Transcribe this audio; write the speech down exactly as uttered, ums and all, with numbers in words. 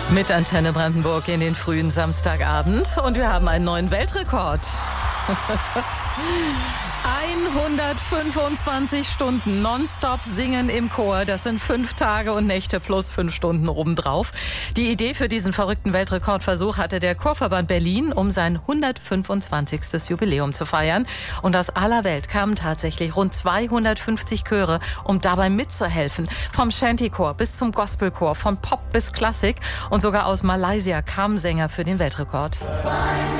Mit Antenne Brandenburg in den frühen Samstagabend und wir haben einen neuen Weltrekord. hundertfünfundzwanzig Stunden nonstop singen im Chor. Das sind fünf Tage und Nächte plus fünf Stunden obendrauf. Die Idee für diesen verrückten Weltrekordversuch hatte der Chorverband Berlin, um sein hundertfünfundzwanzigstes Jubiläum zu feiern. Und aus aller Welt kamen tatsächlich rund zweihundertfünfzig Chöre, um dabei mitzuhelfen. Vom Shantychor bis zum Gospelchor, von Pop bis Klassik. Und sogar aus Malaysia kamen Sänger für den Weltrekord.